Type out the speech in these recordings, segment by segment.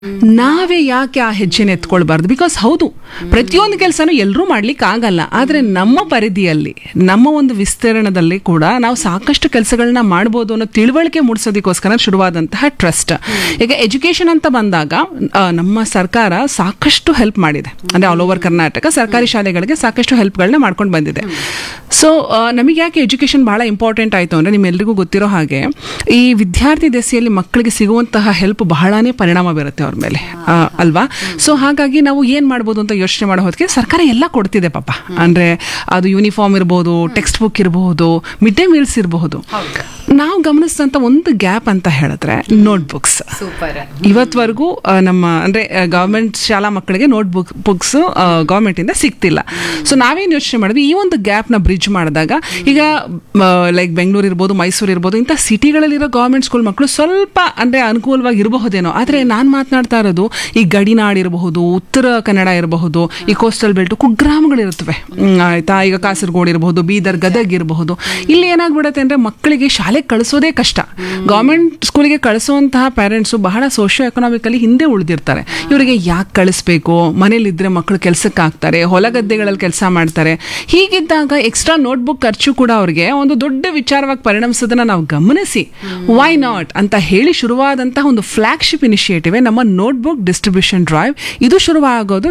ನಾವೇ ಯಾಕೆ ಆ ಹೆಜ್ಜೆನ ಎತ್ಕೊಳ್ಬಾರ್ದು? ಬಿಕಾಸ್ ಹೌದು, ಪ್ರತಿಯೊಂದು ಕೆಲಸನೂ ಎಲ್ಲರೂ ಮಾಡ್ಲಿಕ್ಕೆ ಆಗಲ್ಲ. ಆದರೆ ನಮ್ಮ ಪರಿಧಿಯಲ್ಲಿ, ನಮ್ಮ ಒಂದು ವಿಸ್ತೀರ್ಣದಲ್ಲಿ ಕೂಡ ನಾವು ಸಾಕಷ್ಟು ಕೆಲಸಗಳನ್ನ ಮಾಡ್ಬೋದು ಅನ್ನೋ ತಿಳುವಳಿಕೆ ಮೂಡಿಸೋದಕ್ಕೋಸ್ಕರ ಶುರುವಾದಂತಹ ಟ್ರಸ್ಟ್. ಈಗ ಎಜುಕೇಶನ್ ಅಂತ ಬಂದಾಗ ನಮ್ಮ ಸರ್ಕಾರ ಸಾಕಷ್ಟು ಹೆಲ್ಪ್ ಮಾಡಿದೆ. ಅಂದರೆ ಆಲ್ ಓವರ್ ಕರ್ನಾಟಕ ಸರ್ಕಾರಿ ಶಾಲೆಗಳಿಗೆ ಸಾಕಷ್ಟು ಹೆಲ್ಪ್ಗಳನ್ನ ಮಾಡ್ಕೊಂಡು ಬಂದಿದೆ. ಸೊ ನಮಗೆ ಯಾಕೆ ಎಜುಕೇಶನ್ ಬಹಳ ಇಂಪಾರ್ಟೆಂಟ್ ಆಯಿತು ಅಂದರೆ, ನಿಮ್ಮೆಲ್ಲರಿಗೂ ಗೊತ್ತಿರೋ ಹಾಗೆ ಈ ವಿದ್ಯಾರ್ಥಿ ದೆಸೆಯಲ್ಲಿ ಮಕ್ಕಳಿಗೆ ಸಿಗುವಂತಹ ಹೆಲ್ಪ್ ಬಹಳನೇ ಪರಿಣಾಮ ಬೀರುತ್ತೆ ಅವ್ರ ಮೇಲೆ, ಅಲ್ವಾ? ಸೊ ಹಾಗಾಗಿ ನಾವು ಏನು ಮಾಡ್ಬೋದು ಅಂತ ಯೋಚನೆ ಮಾಡೋ ಹೊತ್ತಿಗೆ ಸರ್ಕಾರ ಎಲ್ಲ ಕೊಡ್ತಿದೆ ಪಾಪ. ಅಂದರೆ ಅದು ಯೂನಿಫಾರ್ಮ್ ಇರ್ಬೋದು, ಟೆಕ್ಸ್ಟ್ ಬುಕ್ ಇರಬಹುದು, ಮಿಡ್ ಡೇ ಮೀಲ್ಸ್ ಇರಬಹುದು. ನಾವು ಗಮನಿಸಿದಂಥ ಒಂದು ಗ್ಯಾಪ್ ಅಂತ ಹೇಳಿದ್ರೆ ನೋಟ್ಬುಕ್ಸ್. ಇವತ್ವರೆಗೂ ನಮ್ಮ ಅಂದರೆ ಗವರ್ಮೆಂಟ್ ಶಾಲಾ ಮಕ್ಕಳಿಗೆ ಬುಕ್ಸ್ ಗವರ್ಮೆಂಟಿಂದ ಸಿಗ್ತಿಲ್ಲ. ಸೊ ನಾವೇನು ಯೋಚನೆ ಮಾಡಿದ್ವಿ, ಈ ಒಂದು ಗ್ಯಾಪ್ನ ಬ್ರಿಡ್ಜ್ ಮಾಡಿದಾಗ ಈಗ ಲೈಕ್ ಬೆಂಗಳೂರು ಇರ್ಬೋದು, ಮೈಸೂರು ಇರ್ಬೋದು, ಇಂಥ ಸಿಟಿಗಳಲ್ಲಿರೋ ಗವರ್ಮೆಂಟ್ ಸ್ಕೂಲ್ ಮಕ್ಕಳು ಸ್ವಲ್ಪ ಅಂದರೆ ಅನುಕೂಲವಾಗಿ ಇರಬಹುದೇನೋ. ಆದರೆ ನಾನು ಮಾತನಾಡ್ತಾ ಇರೋದು ಈ ಗಡಿನಾಡು ಇರಬಹುದು, ಉತ್ತರ ಕನ್ನಡ ಇರಬಹುದು, ಈ ಕೋಸ್ಟಲ್ ಬೆಲ್ಟ್, ಕುಗ್ರಾಮಗಳಿರುತ್ತವೆ ಆಯ್ತಾ. ಈಗ ಕಾಸರಗೋಡು ಇರಬಹುದು, ಬೀದರ್, ಗದಗ್ ಇರಬಹುದು. ಇಲ್ಲಿ ಏನಾಗ್ಬಿಡುತ್ತೆ ಅಂದರೆ ಮಕ್ಕಳಿಗೆ ಶಾಲೆಗೆ ಕಳಿಸೋದೇ ಕಷ್ಟ. ಗವರ್ಮೆಂಟ್ ಸ್ಕೂಲಿಗೆ ಕಳಿಸುವಂತಹ ಪೇರೆಂಟ್ಸು ಬಹಳ ಸೋಷಿಯೋ ಎಕನಾಮಿಕಲಿ ಹಿಂದೆ ಉಳಿದಿರ್ತಾರೆ. ಇವರಿಗೆ ಯಾಕೆ ಕಳಿಸ್ಬೇಕು, ಮನೇಲಿದ್ರೆ ಮಕ್ಕಳು ಕೆಲಸಕ್ಕೆ ಆಗ್ತಾರೆ, ಹೊಲಗದ್ದೆಗಳಲ್ಲಿ ಕೆಲಸ ಮಾಡ್ತಾರೆ. ಹೀಗಿದ್ದಾಗ ಎಕ್ಸ್ಟ್ರಾ ನೋಟ್ಬುಕ್ ಖರ್ಚು ಕೂಡ ಅವ್ರಿಗೆ ಒಂದು ದೊಡ್ಡ ವಿಚಾರವಾಗಿ ಪರಿಣಮಿಸೋದನ್ನ ನಾವು ಗಮನಿಸಿ ವೈ ನಾಟ್ ಅಂತ ಹೇಳಿ ಶುರುವಾದಂತಹ ಒಂದು ಫ್ಲಾಗ್ಶಿಪ್ ಇನಿಷಿಯೇಟಿವ್ ನಮ್ಮ ನೋಟ್ಬುಕ್ ಡಿಸ್ಟ್ರಿಬ್ಯೂಷನ್ ಡ್ರೈವ್. ಇದು ಶುರುವಾಗೋದು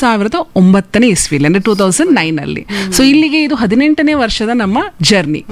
2009 ಇಸ್ವಿಲಿ, ಅಂದ್ರೆ 2009 ಅಲ್ಲಿ. ಸೊ ಇಲ್ಲಿಗೆ ಇದು 18ನೇ ವರ್ಷದ ನಮ್ಮ ಜರ್ನಿ.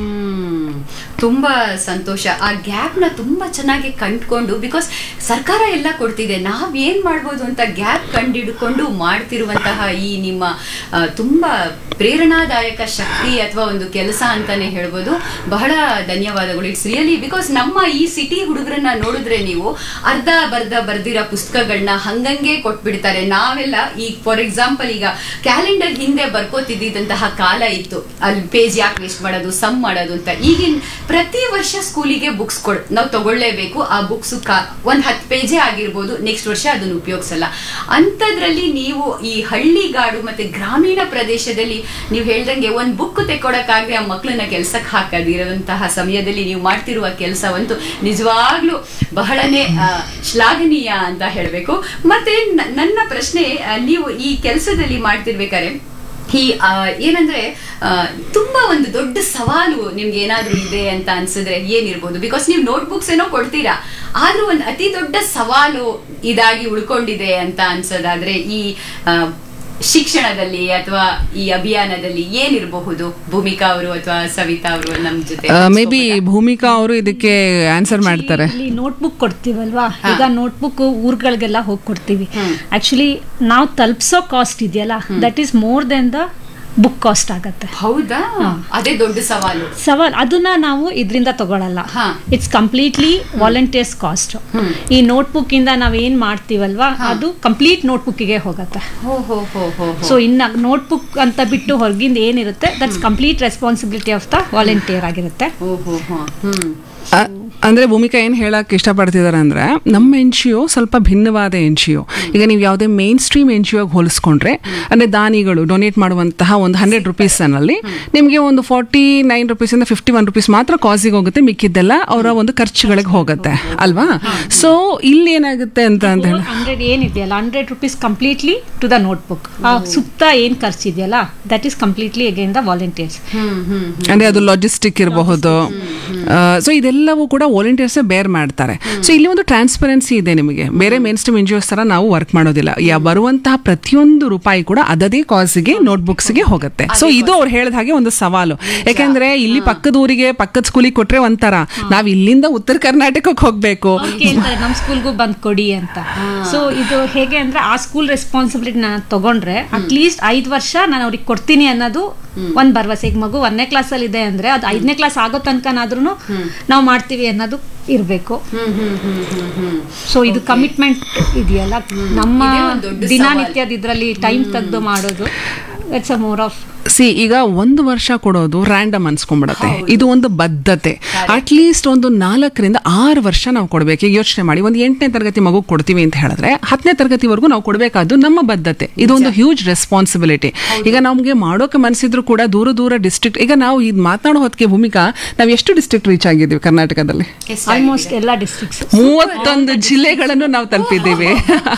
ತುಂಬಾ ಸಂತೋಷ. ಆ ಗ್ಯಾಪ್ ನ ತುಂಬಾ ಚೆನ್ನಾಗಿ ಕಂಡುಕೊಂಡು, ಬಿಕಾಸ್ ಸರ್ಕಾರ ಎಲ್ಲ ಕೊಡ್ತಿದೆ, ನಾವ್ ಏನ್ ಮಾಡ್ಬೋದು ಅಂತ ಗ್ಯಾಪ್ ಕಂಡಿಡ್ಕೊಂಡು ಮಾಡ್ತಿರುವಂತಹ ಈ ನಿಮ್ಮ ತುಂಬಾ ಪ್ರೇರಣಾದಾಯಕ ಶಕ್ತಿ ಅಥವಾ ಒಂದು ಕೆಲಸ ಅಂತಾನೆ ಹೇಳ್ಬೋದು. ಬಹಳ ಧನ್ಯವಾದಗಳು. ಇಟ್ಸ್ ರಿಯಲಿ ಬಿಕಾಸ್ ನಮ್ಮ ಈ ಸಿಟಿ ಹುಡುಗರನ್ನ ನೋಡಿದ್ರೆ ನೀವು ಅರ್ಧ ಬರ್ದಿರೋ ಪುಸ್ತಕಗಳನ್ನ ಹಂಗಂಗೆ ಕೊಟ್ಬಿಡ್ತಾರೆ. ನಾವೆಲ್ಲ ಈಗ ಫಾರ್ ಎಕ್ಸಾಂಪಲ್ ಈಗ ಕ್ಯಾಲೆಂಡರ್ ಹಿಂದೆ ಬರ್ಕೋತಿದ್ದಂತಹ ಕಾಲ ಇತ್ತು, ಅಲ್ಲಿ ಪೇಜ್ ಯಾಕೆ ವೇಸ್ಟ್ ಮಾಡೋದು, ಸಮ್ ಮಾಡೋದು ಅಂತ. ಈಗಿನ ಪ್ರತಿ ವರ್ಷ ಸ್ಕೂಲಿಗೆ ಬುಕ್ಸ್ ನಾವು ತಗೊಳ್ಳೇಬೇಕು. ಆ ಬುಕ್ಸ್ ಒಂದ್ 10 ಪೇಜೇ ಆಗಿರ್ಬೋದು, ನೆಕ್ಸ್ಟ್ ವರ್ಷ ಅದನ್ನು ಉಪಯೋಗಿಸಲ್ಲ. ಅಂಥದ್ರಲ್ಲಿ ನೀವು ಈ ಹಳ್ಳಿಗಾಡು ಮತ್ತೆ ಗ್ರಾಮೀಣ ಪ್ರದೇಶದಲ್ಲಿ ನೀವು ಹೇಳ್ದಂಗೆ ಒಂದ್ ಬುಕ್ ತೆಕ್ಕೊಡಕ್ಕಾಗದೆ ಆ ಮಕ್ಕಳನ್ನ ಕೆಲ್ಸಕ್ಕೆ ಹಾಕದಿರುವಂತಹ ಸಮಯದಲ್ಲಿ ನೀವು ಮಾಡ್ತಿರುವ ಕೆಲಸವಂತೂ ನಿಜವಾಗ್ಲೂ ಬಹಳನೇ ಶ್ಲಾಘನೀಯ ಅಂತ ಹೇಳ್ಬೇಕು. ಮತ್ತೆ ನನ್ನ ಪ್ರಶ್ನೆ, ನೀವು ಈ ಕೆಲಸದಲ್ಲಿ ಮಾಡ್ತಿರ್ಬೇಕಾದ್ರೆ ಈ ಏನಂದ್ರೆ ತುಂಬಾ ಒಂದು ದೊಡ್ಡ ಸವಾಲು ನಿಮ್ಗೆ ಏನಾದ್ರೂ ಇದೆ ಅಂತ ಅನ್ಸಿದ್ರೆ ಏನಿರ್ಬೋದು? ಬಿಕಾಸ್ ನೀವು ನೋಟ್ಬುಕ್ಸ್ ಏನೋ ಕೊಡ್ತೀರಾ, ಆದ್ರೂ ಒಂದು ಅತಿ ದೊಡ್ಡ ಸವಾಲು ಇದಾಗಿ ಉಳ್ಕೊಂಡಿದೆ ಅಂತ ಅನ್ಸೋದಾದ್ರೆ ಈ ಶಿಕ್ಷಣದಲ್ಲಿ ಅಥವಾ ಈ ಅಭಿಯಾನದಲ್ಲಿ ಏನಿರಬಹುದು? ಭೂಮಿಕಾ ಅವರು ಅಥವಾ ಸವಿತಾ ಅವರು ನಮ್ಮ ಜೊತೆ, ಮೇ ಬಿ ಭೂಮಿಕಾ ಅವರು ಇದಕ್ಕೆ ಆನ್ಸರ್ ಮಾಡ್ತಾರೆ. ನೋಟ್ಬುಕ್ ಕೊಡ್ತೀವಲ್ವಾ, ಈಗ ನೋಟ್ಬುಕ್ ಊರ್ಗಳಿಗೆಲ್ಲ ಹೋಗಿ ಕೊಡ್ತೀವಿ. ಆಕ್ಚುಲಿ ನಾವು ತಲುಪಿಸೋ ಕಾಸ್ಟ್ ಇದೆಯಲ್ಲ, that is more than the book cost ಆಗತ್ತೆ. ಹೌದಾ? ಅದೇ ದೊಡ್ಡ ಸವಾಲು. ಅದನ್ನ ನಾವು ಇದರಿಂದ ತಗೊಳಲ್ಲ. It's completely volunteers cost. ಈ ನೋಟ್ಬುಕ್ ಇಂದ ನಾವ್ ಏನ್ ಮಾಡ್ತೀವಲ್ವಾ, ಅದು ಕಂಪ್ಲೀಟ್ ನೋಟ್ಬುಕ್ ಗೆ ಹೋಗತ್ತೆ. ಸೊ ಇನ್ನ ನೋಟ್ಬುಕ್ ಅಂತ ಬಿಟ್ಟು ಹೊರಗಿಂದ ಏನಿರುತ್ತೆ, that's complete responsibility of the volunteer ಆಗಿರುತ್ತೆ. ಅಂದ್ರೆ ಭೂಮಿಕಾ ಏನ್ ಹೇಳಕ್ ಇಷ್ಟಪಡ್ತಿದಾರೆ ಅಂದ್ರೆ, ನಮ್ಮ NGO ಸ್ವಲ್ಪ ಭಿನ್ನವಾದ NGO. ಈಗ ನೀವು ಯಾವುದೇ ಮೇನ್ ಸ್ಟ್ರೀಮ್ NGO ಹೋಲಿಸ್ಕೊಂಡ್ರೆ, ಅಂದ್ರೆ ದಾನಿಗಳು ಡೊನೇಟ್ ಮಾಡುವಂತಹ ಒಂದು 100 ರೂಪೀಸ್ ನಲ್ಲಿ ನಿಮ್ಗೆ ಒಂದು 49 ರೂಪೀಸ್ ಇಂದ 51 ರೂಪೀಸ್ ಮಾತ್ರ ಕಾಸಿಗೆ ಹೋಗುತ್ತೆ, ಮಿಕ್ಕಿದ್ದೆಲ್ಲ ಅವರ ಒಂದು ಖರ್ಚುಗಳಿಗೆ ಹೋಗುತ್ತೆ ಅಲ್ವಾ? ಸೊ ಇಲ್ಲಿ ಏನಾಗುತ್ತೆ ಅಂತ ಹೇಳಿ 100 ಏನಿದೆಯಲ್ಲ, 100 rupees completely to the notebook. ಸುತ್ತ ಏನ್ ಖರ್ಚಿದೆಯಲ್ಲ, that is completely again the volunteers. ಅಂದ್ರೆ ಅದು ಲಾಜಿಸ್ಟಿಕ್ ಇರಬಹುದು. ಸೊ ಇದೆಲ್ಲವೂ ಕೂಡ ವಾಲಂಟಿಯರ್ಸ್ ಬೇರ್ ಮಾಡ್ತಾರೆ. ಸೊ ಇಲ್ಲಿ ಒಂದು ಟ್ರಾನ್ಸ್ಪರೆನ್ಸಿ ಇದೆ ನಿಮಗೆ. ಬೇರೆ ಮೇನ್ ಸ್ಟ್ರೀಮ್ NGOs ತರ ನಾವು ವರ್ಕ್ ಮಾಡೋದಿಲ್ಲ. ಬರುವಂತಹ ಪ್ರತಿಯೊಂದು ರೂಪಾಯಿ ಕೂಡ ಅದದೇ ಕಾಸಿಗೆ ನೋಟ್ಬುಕ್ಸ್ಗೆ ಹೋಗುತ್ತೆ. ಸೊ ಇದು ಅವ್ರು ಹೇಳಿದ ಹಾಗೆ ಒಂದು ಸವಾಲು. ಯಾಕೆಂದ್ರೆ ಇಲ್ಲಿ ಪಕ್ಕದ ಊರಿಗೆ ಪಕ್ಕದ ಸ್ಕೂಲಿಗೆ ಕೊಟ್ರೆ ಒಂಥರ, ನಾವ್ ಇಲ್ಲಿಂದ ಉತ್ತರ ಕರ್ನಾಟಕಕ್ಕೆ ಹೋಗ್ಬೇಕು, ನಮ್ ಸ್ಕೂಲ್ಗೂ ಬಂದ್ ಕೊಡಿ ಅಂತ. ಸೊ ಇದು ಹೇಗೆ ಅಂದ್ರೆ, ಆ ಸ್ಕೂಲ್ ರೆಸ್ಪಾನ್ಸಿಬಿಲಿಟಿ ನಾನು ತಗೊಂಡ್ರೆ ಅಟ್ಲೀಸ್ಟ್ 5 ವರ್ಷ ನಾನು ಅವ್ರಿಗೆ ಕೊಡ್ತೀನಿ ಅನ್ನೋದು ಒಂದ್ ಭರವಸೆ. ಈಗ ಮಗು 1ನೇ ಕ್ಲಾಸ್ ಅಲ್ಲಿ ಇದೆ ಅಂದ್ರೆ ಅದು 5ನೇ ಕ್ಲಾಸ್ ಆಗೋ ತನಕನಾದ್ರೂ ನಾವು ಮಾಡ್ತೀವಿ ಅನ್ನೋದು ಇರ್ಬೇಕು. ಸೊ ಇದು ಕಮಿಟ್ಮೆಂಟ್ ಇದೆಯಲ್ಲ, ನಮ್ಮ ದಿನನಿತ್ಯದ ಇದ್ರಲ್ಲಿ ಟೈಮ್ ತೆಗೆದು ಮಾಡೋದು. ಇಟ್ಸ್ ಅ ಮೋರ್ ಆಫ್ ಈಗ 1 ವರ್ಷ ಕೊಡೋದು ರ್ಯಾಂಡಮ್ ಅನ್ಸ್ಕೊಂಡ್ಬಿಡತ್ತೆ. ಇದು ಒಂದು ಬದ್ಧತೆ. ಅಟ್ಲೀಸ್ಟ್ ಒಂದು 4-6 ವರ್ಷ ನಾವು ಕೊಡ್ಬೇಕು. ಈಗ ಯೋಚನೆ ಮಾಡಿ, ಒಂದು 8ನೇ ತರಗತಿ ಮಗು ಕೊಡ್ತೀವಿ ಅಂತ ಹೇಳಿದ್ರೆ 10ನೇ ತರಗತಿವರೆಗೂ ನಾವು ಕೊಡಬೇಕಾದ್ದು ನಮ್ಮ ಬದ್ಧತೆ. ಇದೊಂದು ಹ್ಯೂಜ್ ರೆಸ್ಪಾನ್ಸಿಬಿಲಿಟಿ. ಈಗ ನಮ್ಗೆ ಮಾಡೋಕೆ ಮನಸ್ಸಿದ್ರು ಕೂಡ ದೂರ ದೂರ ಡಿಸ್ಟ್ರಿಕ್ಟ್, ಈಗ ನಾವು ಇದು ಮಾತನಾಡೋ ಹೊತ್ತಿಗೆ ಭೂಮಿಕಾ, ನಾವು ಎಷ್ಟು ಡಿಸ್ಟ್ರಿಕ್ಟ್ ರೀಚ್ ಆಗಿದ್ದೀವಿ ಕರ್ನಾಟಕದಲ್ಲಿ? ಆಲ್ಮೋಸ್ಟ್ ಎಲ್ಲ ಡಿಸ್ಟ್ರಿಕ್ಟ್ಸ್, 31 ಜಿಲ್ಲೆಗಳನ್ನು ನಾವು ತಲುಪಿದ್ದೀವಿ.